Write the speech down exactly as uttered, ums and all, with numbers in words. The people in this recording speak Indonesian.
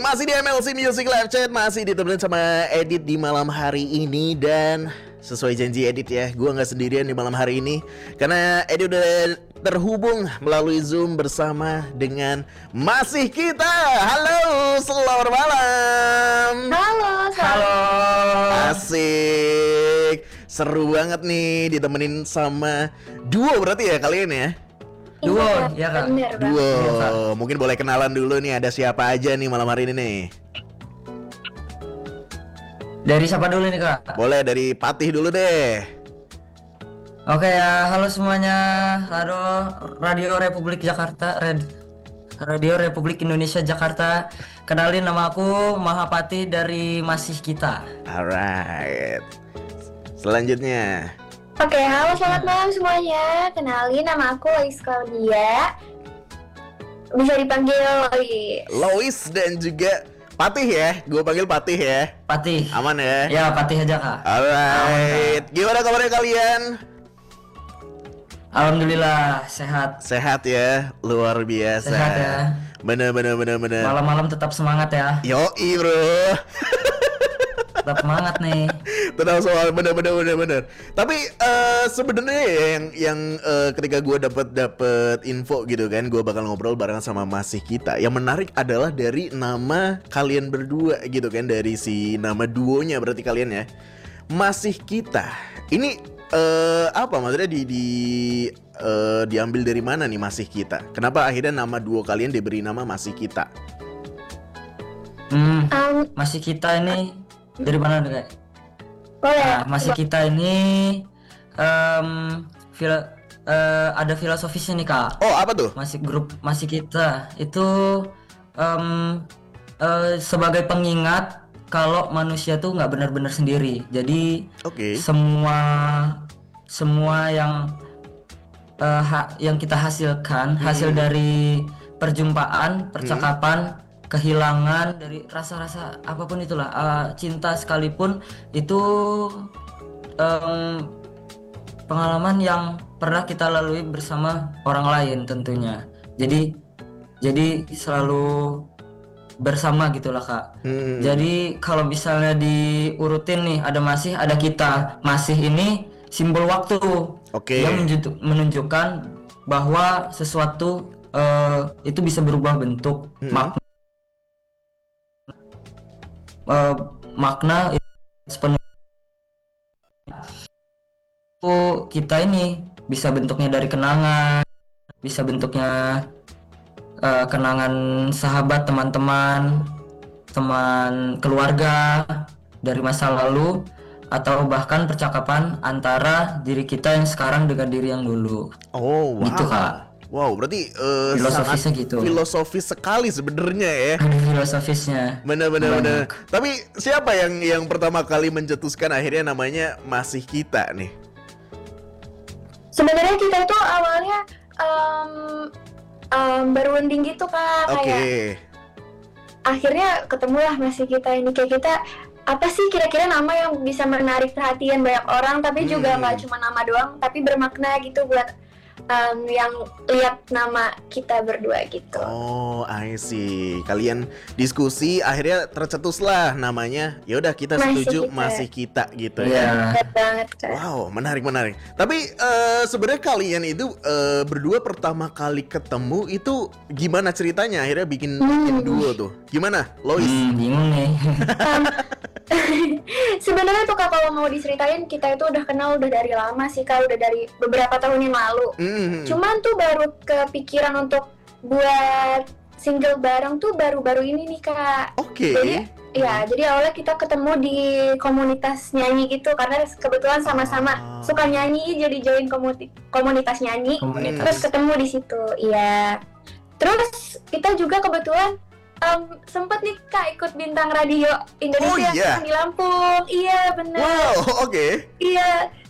Masih di M L C Music Live Chat, masih ditemenin sama Edit di malam hari ini. Dan sesuai janji Edit ya, gue gak sendirian di malam hari ini, karena Edit udah terhubung melalui Zoom bersama dengan Masih Kita. Halo, selamat malam. Halo, Halo. Asik, seru banget nih ditemenin sama duo berarti ya kalian ya. Duo, iya, ya kak. bener, Bang. Duo, Iya, Kak. mungkin boleh kenalan dulu nih, ada siapa aja nih malam hari ini nih. Dari siapa dulu nih kak? Boleh dari Patih dulu deh. Oke ya, halo semuanya. Radio Radio Republik Jakarta, Red Radio Republik Indonesia Jakarta. Kenalin, nama aku Mahapati dari Masih Kita. Alright. Selanjutnya. Oke, halo selamat malam semuanya. Kenalin, nama aku Lois Claudia. Bisa dipanggil Lois. Lois dan juga Patih ya. Gue panggil Patih ya. Patih. Aman ya? Ya, Patih aja kak. Alright. Gimana kabarnya kalian? Alhamdulillah sehat. Sehat ya, luar biasa. Sehat ya. Bener bener bener bener. Malam-malam tetap semangat ya. Yoi bro. Tetap semangat nih. Tenang soal bener bener bener bener. Tapi eh, sebenarnya ya yang yang eh, ketika gue dapat dapat info gitu kan, gue bakal ngobrol bareng sama Masih Kita. Yang menarik adalah dari nama kalian berdua gitu kan, dari si nama duonya berarti kalian ya. Masih Kita. Ini eh, apa maksudnya di di eh, diambil dari mana nih Masih Kita? Kenapa akhirnya nama duo kalian diberi nama Masih Kita? Hmm, Um, Masih Kita ini dari mana nih kak? boleh. Nah, Masih Kita ini em, fil- eh, ada filosofisnya nih kak. Oh apa tuh? Masih grup Masih Kita itu em, eh, sebagai pengingat kalau manusia tuh nggak benar-benar sendiri. Jadi Oke. semua semua yang eh, ha- yang kita hasilkan hasil dari perjumpaan, percakapan, kehilangan dari rasa-rasa apapun itulah, eh, cinta sekalipun itu em, pengalaman yang pernah kita lalui bersama orang lain tentunya. Jadi jadi selalu bersama gitulah kak. Hmm. Jadi kalau misalnya diurutin nih, ada Masih, ada Kita. Masih ini simbol waktu. Oke. Yang menunjuk- menunjukkan bahwa sesuatu eh, itu bisa berubah bentuk, Hmm. makna eh, makna sepenuhnya. Oh, kita ini bisa bentuknya dari kenangan, bisa bentuknya eh, kenangan sahabat, teman-teman, teman keluarga dari masa lalu, atau bahkan percakapan antara diri kita yang sekarang dengan diri yang dulu. Oh wow. Gitu, Kak. Wow, berarti eh, Filosofisnya sangat gitu. filosofis sekali sebenarnya ya. Ada filosofisnya. Bener bener Banyak. bener. Tapi siapa yang yang pertama kali mencetuskan akhirnya namanya Masih Kita nih? Sebenarnya kita itu awalnya um, um, berunding gitu kak, Oke. kayak akhirnya ketemulah Masih Kita ini. Kayak kita apa sih kira-kira nama yang bisa menarik perhatian banyak orang, tapi juga Hmm. nggak cuma nama doang, tapi bermakna gitu buat um, yang lihat nama kita berdua gitu. Oh, I see. Kalian diskusi akhirnya tercetuslah namanya. Ya udah kita Masih setuju Kita. Masih Kita gitu Iya. ya. Bener banget kak. Wow, menarik menarik. Tapi eh, sebenarnya kalian itu eh, berdua pertama kali ketemu itu gimana ceritanya akhirnya bikin bikin Hmm. duo tuh? Gimana, Lois? Hmm, bingung nih. Um, sebenarnya tuh kak, kalau mau diceritain, kita itu udah kenal udah dari lama sih kak, udah dari beberapa tahun yang lalu. Hmm. Cuman tuh baru kepikiran untuk buat single bareng tuh baru-baru ini nih kak. Oke. Jadi ya, jadi awalnya kita ketemu di komunitas nyanyi gitu, karena kebetulan sama-sama Ah. suka nyanyi, jadi join komuni- komunitas nyanyi. Komunitas. Terus ketemu di situ, iya. Terus kita juga kebetulan em, sempet nih kak ikut bintang radio Indonesia Oh, iya? yang di Lampung. Iya bener. Wow, oke. Iya.